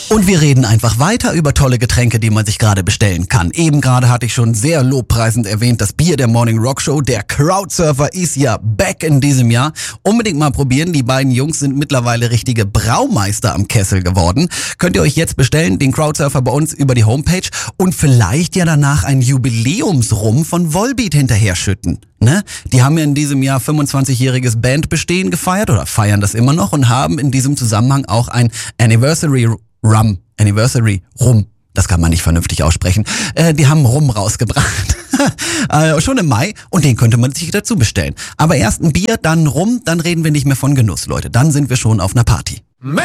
Und wir reden einfach weiter über tolle Getränke, die man sich gerade bestellen kann. Eben gerade hatte ich schon sehr lobpreisend erwähnt, das Bier der Morning Rock Show. Der Crowdsurfer ist ja back in diesem Jahr. Unbedingt mal probieren. Die beiden Jungs sind mittlerweile richtige Braumeister am Kessel geworden. Könnt ihr euch jetzt bestellen, den Crowdsurfer bei uns über die Homepage und vielleicht ja danach ein Jubiläumsrum von Volbeat hinterher schütten. Ne? Die haben ja in diesem Jahr 25-jähriges Bandbestehen gefeiert oder feiern das immer noch und haben in diesem Zusammenhang auch ein Anniversary Rum. Das kann man nicht vernünftig aussprechen. Die haben Rum rausgebracht. Schon im Mai. Und den könnte man sich dazu bestellen. Aber erst ein Bier, dann Rum, dann reden wir nicht mehr von Genuss, Leute. Dann sind wir schon auf einer Party.